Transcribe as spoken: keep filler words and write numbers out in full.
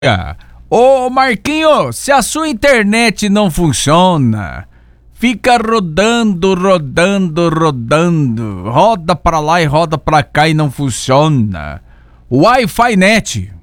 Ah, Ô Marquinho, se a sua internet não funciona, fica rodando, rodando, rodando, roda pra lá e roda pra cá e não funciona. Wi-Fi Net.